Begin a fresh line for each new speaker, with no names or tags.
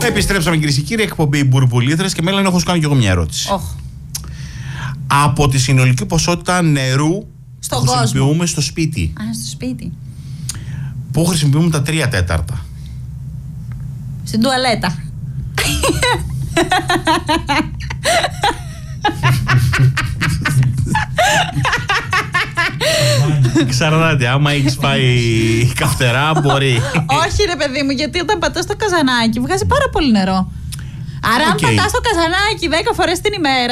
Επιστρέψαμε, κυρίες και κύριοι, εκπομπή Μπουρμπουλήθρες και μέλλον έχω σου κάνει και εγώ μια ερώτηση. Από τη συνολική ποσότητα νερού που χρησιμοποιούμε στο σπίτι.
Στο σπίτι.
Πού χρησιμοποιούμε τα 3/4?
Στην τουαλέτα.
Ξαρτάται, άμα έχεις φάει καυτερά μπορεί.
Όχι ρε παιδί μου, γιατί όταν πατάς το καζανάκι βγάζει πάρα πολύ νερό. Άρα αν πατάς το καζανάκι 10 φορές την ημέρα